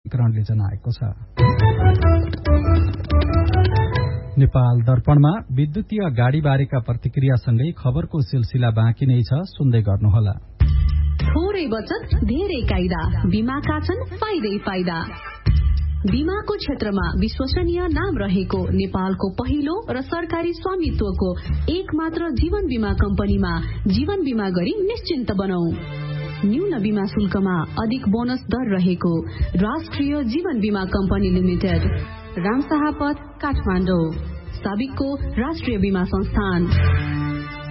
प्राधिकरणले जनाएको छ। नेपाल दर्पणमा विद्युतीय गाडीबारेका प्रतिक्रियासँगै खबरको सिलसिला बाँकी नै छ, सुन्दै गर्नुहोला। थोरै बचत धेरै कायदा, बीमाका छन् फाइदै फाइदा। बीमाको क्षेत्रमा विश्वसनीय नाम रहेको नेपालको पहिलो र सरकारी स्वामित्वको एक मात्र जीवन बीमा कम्पनीमा जीवन बीमा गरी निश्चिन्त बनौ। न्यून बीमा शुल्कमा अधिक बोनस दर रहेको राष्ट्रिय जीवन बीमा कम्पनी लिमिटेड, रामशाह पथ, काठमाडौँ। साबिकको राष्ट्रिय बीमा संस्थान।